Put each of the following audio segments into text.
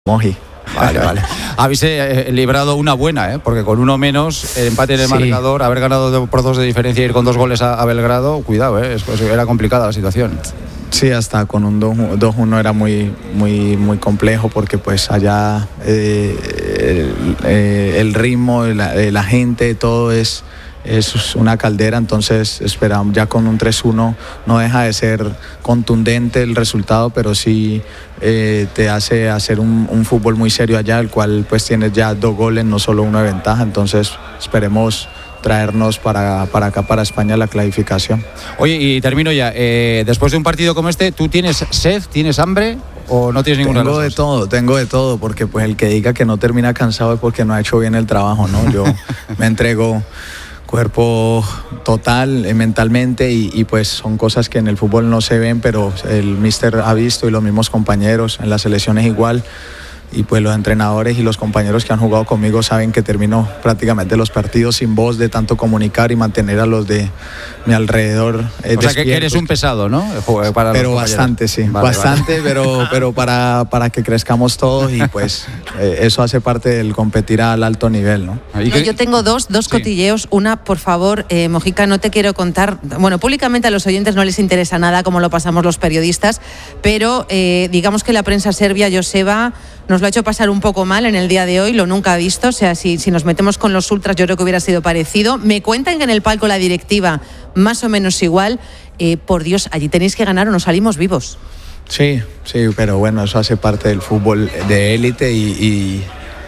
Moji. Vale. Habéis librado una buena, porque con uno menos, el empate en el marcador, haber ganado por 2 de diferencia y ir con 2 goles a Belgrado, cuidado, era complicada la situación. Sí, hasta con un 2-1 era muy complejo, porque pues allá el ritmo, la gente, todo es una caldera. Entonces esperamos, ya con un 3-1 no deja de ser contundente el resultado, pero sí te hace hacer un fútbol muy serio allá, el cual pues tienes ya 2 goles, no solo 1 de ventaja. Entonces esperemos traernos para acá, para España, la clasificación. Oye, y termino ya, después de un partido como este, ¿tú tienes sed, tienes hambre o no tienes ninguna? Tengo de todo, porque pues el que diga que no termina cansado es porque no ha hecho bien el trabajo, ¿no? Yo me entrego cuerpo total, mentalmente, y pues son cosas que en el fútbol no se ven, pero el míster ha visto, y los mismos compañeros en las selecciones igual, y pues los entrenadores y los compañeros que han jugado conmigo saben que termino prácticamente los partidos sin voz, de tanto comunicar y mantener a los de mi alrededor o sea, que eres un pesado, ¿no? Pero bastante, sí, bastante. Pero para que crezcamos todos, y pues eso hace parte del competir al alto nivel, ¿no? Yo tengo dos cotilleos. Una, por favor, Mojica, no te quiero contar, bueno, públicamente a los oyentes no les interesa nada cómo lo pasamos los periodistas, pero digamos que la prensa serbia, Joseba, nos lo ha hecho pasar un poco mal en el día de hoy, lo nunca ha visto. O sea, si nos metemos con los ultras, yo creo que hubiera sido parecido. Me cuentan que en el palco la directiva más o menos igual. Por Dios, allí tenéis que ganar o no salimos vivos. Sí, pero bueno, eso hace parte del fútbol de élite, y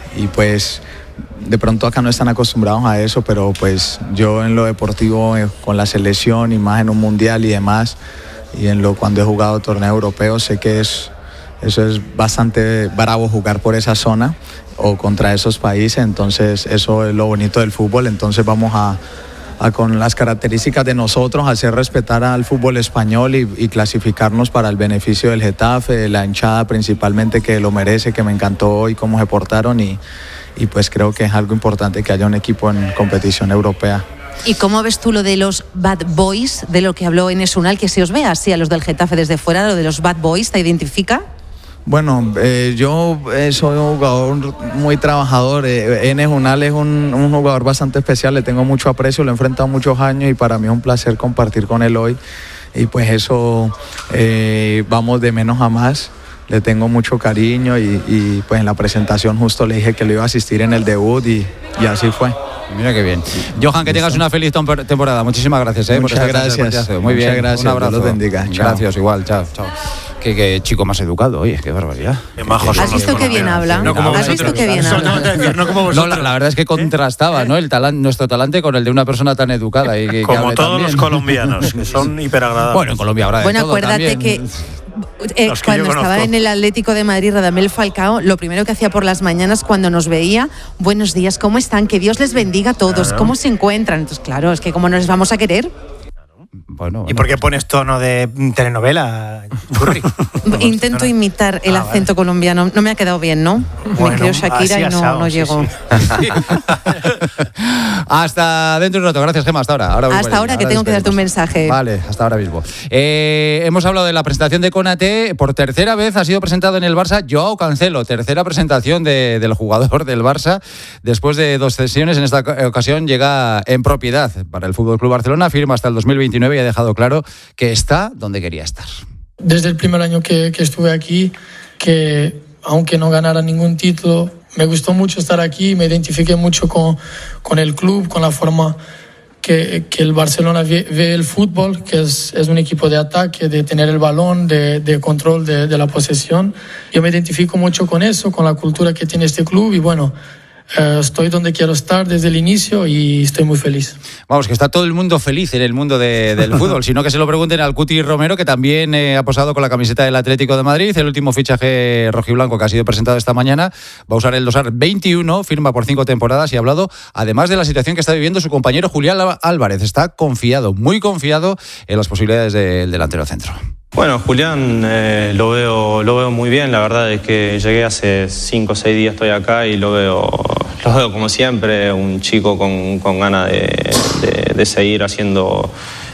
pues de pronto acá no están acostumbrados a eso, pero pues yo en lo deportivo, con la selección y más en un mundial y demás, y cuando he jugado torneos europeos, sé que eso es bastante bravo, jugar por esa zona o contra esos países. Entonces eso es lo bonito del fútbol. Entonces vamos a con las características de nosotros, hacer respetar al fútbol español y clasificarnos para el beneficio del Getafe, de la hinchada principalmente, que lo merece, que me encantó hoy cómo se portaron, y pues creo que es algo importante que haya un equipo en competición europea. ¿Y cómo ves tú lo de los bad boys, de lo que habló Enes Unal, que se os ve así a los del Getafe desde fuera, lo de los bad boys, ¿te identifica? Bueno, yo soy un jugador muy trabajador. Enes Unal es un jugador bastante especial, le tengo mucho aprecio, lo he enfrentado muchos años, y para mí es un placer compartir con él hoy. Y pues eso, vamos de menos a más. Le tengo mucho cariño, y pues en la presentación justo le dije que le iba a asistir en el debut, y así fue. Mira qué bien. Johan, que tengas una feliz temporada. Muchísimas gracias. Muchas gracias. Muy bien. Muchas gracias. Un abrazo. Dios los bendiga. Gracias, igual. Chao. Qué chico más educado, oye, qué barbaridad. ¿Has visto qué bien habla? ¿Has visto qué bien habla? No, la verdad es que contrastaba, ¿no? Nuestro talante con el de una persona tan educada. Como todos los colombianos, que son hiperagradables. Bueno, en Colombia habrá de todo. Acuérdate también. Cuando estaba en el Atlético de Madrid, Radamel Falcao, lo primero que hacía por las mañanas cuando nos veía: buenos días, ¿cómo están? Que Dios les bendiga a todos. Claro. ¿Cómo se encuentran? Entonces, claro, es que ¿cómo no les vamos a querer? Bueno. ¿Y por qué pones tono de telenovela, Churri? Intento imitar el acento colombiano. No me ha quedado bien, ¿no? Bueno, me creo Shakira y no llegó. Sí. Hasta dentro de un rato. Gracias, Gemma. Hasta ahora. Hasta ahora que tengo que darte un mensaje. Vale, hasta ahora mismo. Hemos hablado de la presentación de Konaté. Por tercera vez ha sido presentado en el Barça Joao Cancelo. Tercera presentación del jugador del Barça. Después de 2 sesiones, en esta ocasión llega en propiedad para el FC Barcelona. Firma hasta el 2029 y ha dejado claro que está donde quería estar. Desde el primer año que estuve aquí, que aunque no ganara ningún título, me gustó mucho estar aquí, me identifiqué mucho con el club, con la forma que el Barcelona ve el fútbol, que es un equipo de ataque, de tener el balón, de control de la posesión. Yo me identifico mucho con eso, con la cultura que tiene este club, y bueno, estoy donde quiero estar desde el inicio y estoy muy feliz. Vamos, que está todo el mundo feliz en el mundo del fútbol, sino que se lo pregunten al Cuti Romero, que también ha posado con la camiseta del Atlético de Madrid, el último fichaje rojiblanco que ha sido presentado esta mañana. Va a usar el dorsal 21, firma por 5 temporadas, y ha hablado además de la situación que está viviendo su compañero Julián Álvarez. Está confiado, muy confiado en las posibilidades del delantero centro. Bueno, Julián lo veo muy bien. La verdad es que llegué hace 5 o 6 días, estoy acá, y lo veo como siempre, un chico con ganas de seguir haciendo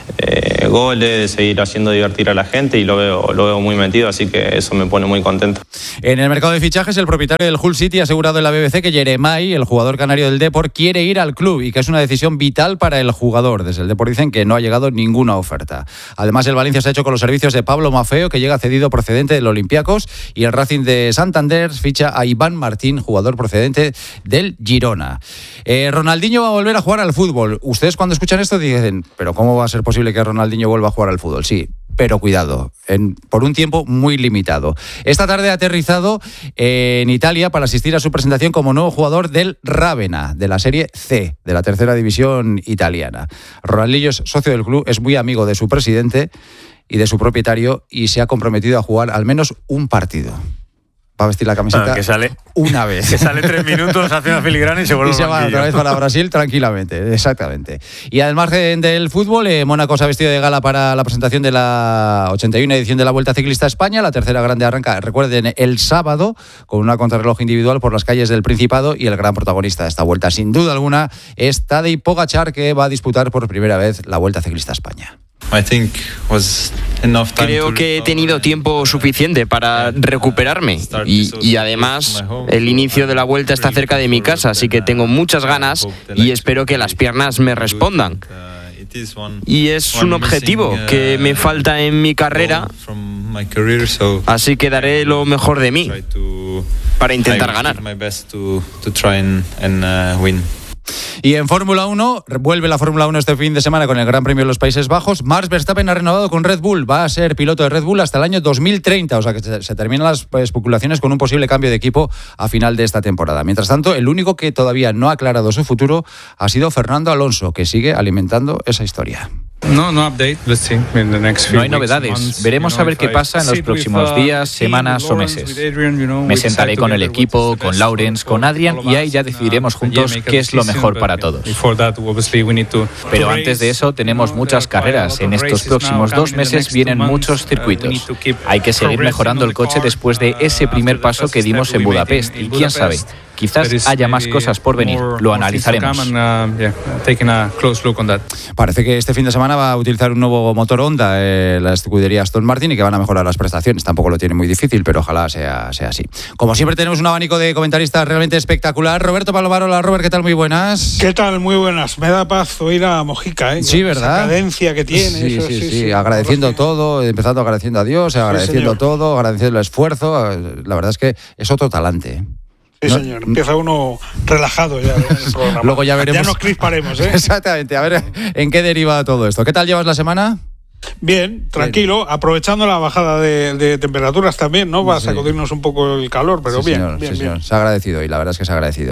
goles, de seguir haciendo divertir a la gente, y lo veo muy metido, así que eso me pone muy contento. En el mercado de fichajes, el propietario del Hull City ha asegurado en la BBC que Yeremay, el jugador canario del Depor, quiere ir al club y que es una decisión vital para el jugador. Desde el Depor dicen que no ha llegado ninguna oferta. Además, el Valencia se ha hecho con los servicios de Pablo Maffeo, que llega cedido procedente del Olympiacos, y el Racing de Santander ficha a Iván Martín, jugador procedente del Girona. Ronaldinho va a volver a jugar al fútbol. Ustedes cuando escuchan esto dicen, ¿pero cómo va a ser posible que Ronaldinho vuelva a jugar al fútbol? Sí, pero cuidado, por un tiempo muy limitado. Esta tarde ha aterrizado en Italia para asistir a su presentación como nuevo jugador del Ravenna, de la Serie C, de la tercera división italiana. Ronaldinho es socio del club, es muy amigo de su presidente y de su propietario, y se ha comprometido a jugar al menos un partido. Va a vestir la camiseta que sale una vez. Que sale 3 minutos, hace una filigrana y se vuelve. Y se va otra vez para Brasil tranquilamente, exactamente. Y al margen del fútbol, Mónaco se ha vestido de gala para la presentación de la 81 edición de la Vuelta Ciclista a España. La tercera grande arranca, recuerden, el sábado, con una contrarreloj individual por las calles del Principado, y el gran protagonista de esta vuelta, sin duda alguna, es Tadej Pogačar, que va a disputar por primera vez la Vuelta Ciclista a España. Creo que he tenido tiempo suficiente para recuperarme y además el inicio de la vuelta está cerca de mi casa, así que tengo muchas ganas y espero que las piernas me respondan. Y es un objetivo que me falta en mi carrera, así que daré lo mejor de mí para intentar ganar. Y en Fórmula 1, vuelve la Fórmula 1 este fin de semana con el Gran Premio de los Países Bajos. Max Verstappen ha renovado con Red Bull, va a ser piloto de Red Bull hasta el año 2030, o sea que se terminan las especulaciones con un posible cambio de equipo a final de esta temporada. Mientras tanto, el único que todavía no ha aclarado su futuro ha sido Fernando Alonso, que sigue alimentando esa historia. No hay novedades. Veremos a ver qué pasa en los próximos días, semanas o meses. Me sentaré con el equipo, con Lawrence, con Adrian, y ahí ya decidiremos juntos qué es lo mejor para todos. Pero antes de eso tenemos muchas carreras. En estos próximos 2 meses vienen muchos circuitos. Hay que seguir mejorando el coche después de ese primer paso que dimos en Budapest. Y quién sabe, quizás haya más cosas por venir. Lo analizaremos. Parece que este fin de semana va a utilizar un nuevo motor Honda, la escudería Aston Martin, y que van a mejorar las prestaciones. Tampoco lo tiene muy difícil, pero ojalá sea así. Como siempre, tenemos un abanico de comentaristas realmente espectacular. Roberto Palomar, hola Robert, ¿qué tal? Muy buenas. ¿Qué tal? Muy buenas. Me da paz oír a Mojica, ¿eh? Sí, ¿verdad? Esa cadencia que tiene. Sí. Agradeciendo todo, empezando agradeciendo a Dios, agradeciendo todo, agradeciendo el esfuerzo. La verdad es que es otro talante, ¿eh? Sí, señor. Empieza uno relajado ya en el programa. Luego ya veremos. Ya nos crisparemos, ¿eh? Exactamente. A ver en qué deriva todo esto. ¿Qué tal llevas la semana? Bien, tranquilo, aprovechando la bajada de temperaturas también, ¿no? Va a sacudirnos un poco el calor, pero sí, bien, señor, bien. Se ha agradecido, y la verdad es que se ha agradecido.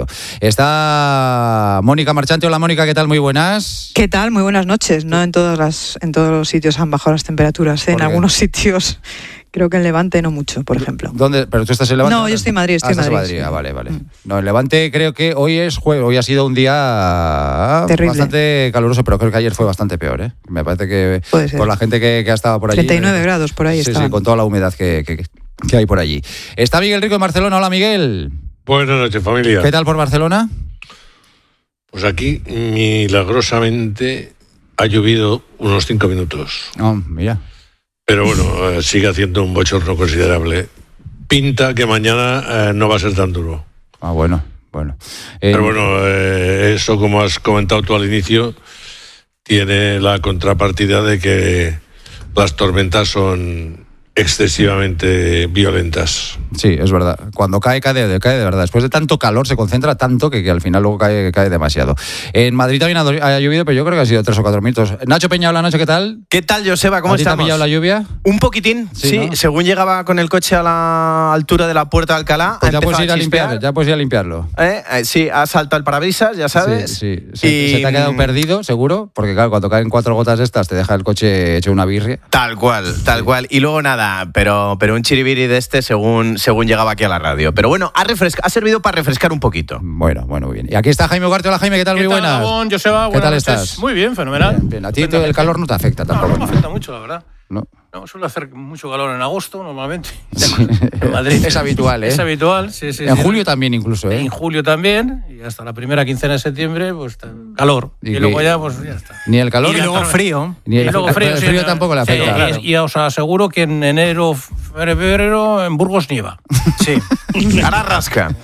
Está Mónica Marchante. Hola Mónica, ¿qué tal? Muy buenas. ¿Qué tal? Muy buenas noches. No en todos los sitios han bajado las temperaturas, ¿eh? En algunos sitios. Creo que en Levante no mucho, por ejemplo. ¿Dónde? ¿Pero tú estás en Levante? No, yo estoy en Madrid. Estás en Madrid. Vale. No, en Levante creo que hoy es jueves. Hoy ha sido un día terrible, bastante caluroso, pero creo que ayer fue bastante peor, ¿eh? Me parece que por la gente que ha estado por allí. 39 grados por ahí. Sí, con toda la humedad que hay por allí. Está Miguel Rico en Barcelona. Hola, Miguel. Buenas noches, familia. ¿Qué tal por Barcelona? Pues aquí, milagrosamente, ha llovido unos 5 minutos. Oh, mira. Pero bueno, sigue haciendo un bochorno considerable. Pinta que mañana no va a ser tan duro. Ah, bueno. Pero bueno, eso, como has comentado tú al inicio, tiene la contrapartida de que las tormentas son excesivamente violentas. Sí, es verdad. Cuando cae de verdad. Después de tanto calor se concentra tanto que al final luego cae demasiado. En Madrid también ha llovido, pero yo creo que ha sido 3 o 4 minutos. Nacho Peña, hola Nacho, ¿qué tal? ¿Qué tal, Joseba? ¿Cómo estamos? ¿Te ha pillado la lluvia? Un poquitín, sí. ¿No? Según llegaba con el coche a la altura de la Puerta de Alcalá, pues ya puedes ir a limpiarlo. Sí, ha saltado el parabrisas, ya sabes. Sí. Y se te ha quedado perdido, seguro, porque claro, cuando caen 4 gotas de estas te deja el coche hecho una birria. Tal cual. Y luego nada, pero un chiribiri de este según llegaba aquí a la radio. Pero bueno, ha servido para refrescar un poquito. Bueno, muy bien. Y aquí está Jaime Ugarte. Hola Jaime, ¿qué tal? Muy buenas. Joseba, ¿Qué tal estás? Muy bien, fenomenal. Bien. A ti el calor no te afecta tampoco. No me afecta mucho, la verdad. No. No, suele hacer mucho calor en agosto, normalmente. En Madrid. Es habitual, ¿eh? Es habitual, sí. En julio también incluso, ¿eh? En julio también, y hasta la primera quincena de septiembre, pues calor. Y luego ya, pues ya está. Ni el calor. Y luego frío. Ni el frío tampoco le afecta. Claro. Y os aseguro que en enero, febrero, en Burgos nieva. Sí. Ahora rasca.